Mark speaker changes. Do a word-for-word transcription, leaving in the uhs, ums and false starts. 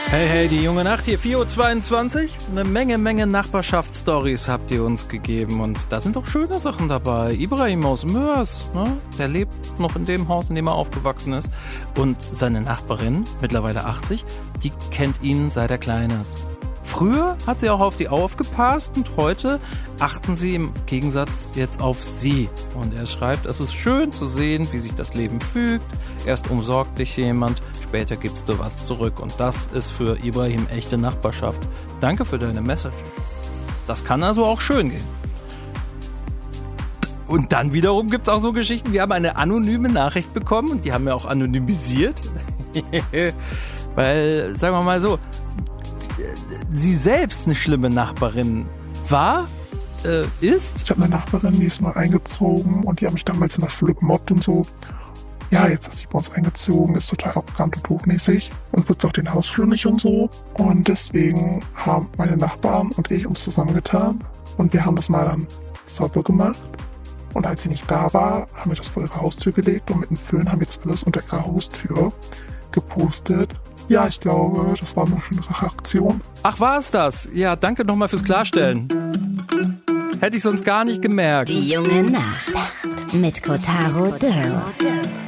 Speaker 1: Hey, hey, die junge Nacht hier, vier Uhr zweiundzwanzig. Eine Menge, Menge Nachbarschaftsstories habt ihr uns gegeben und da sind doch schöne Sachen dabei. Ibrahim aus Mörs, ne? Der lebt noch in dem Haus, in dem er aufgewachsen ist. Und seine Nachbarin, mittlerweile achtzig, die kennt ihn seit er klein ist. Früher hat sie auch auf die aufgepasst und heute achten sie im Gegensatz jetzt auf sie. Und er schreibt, es ist schön zu sehen, wie sich das Leben fügt. Erst umsorgt dich jemand, später gibst du was zurück. Und das ist für Ibrahim echte Nachbarschaft. Danke für deine Message. Das kann also auch schön gehen. Und dann wiederum gibt's auch so Geschichten, wir haben eine anonyme Nachricht bekommen und die haben wir auch anonymisiert. Weil, sagen wir mal so, sie selbst eine schlimme Nachbarin war, äh, ist.
Speaker 2: Ich habe eine Nachbarin, die ist neu eingezogen und die hat mich damals in der Schule gemobbt und so. Ja, jetzt ist sie bei uns eingezogen, ist total arrogant und hochnäsig und putzt auch den Hausflur nicht und so. Und deswegen haben meine Nachbarn und ich uns zusammengetan und wir haben das mal dann sauber gemacht. Und als sie nicht da war, haben wir das vor ihre Haustür gelegt und mit dem Föhn haben wir jetzt alles unter ihrer Haustür gepustet. Ja, ich glaube, das war eine schöne Aktion.
Speaker 1: Ach, war es das? Ja, danke nochmal fürs Klarstellen. Hätte ich sonst gar nicht gemerkt.
Speaker 3: Die junge Nacht mit Kotaro Dürr.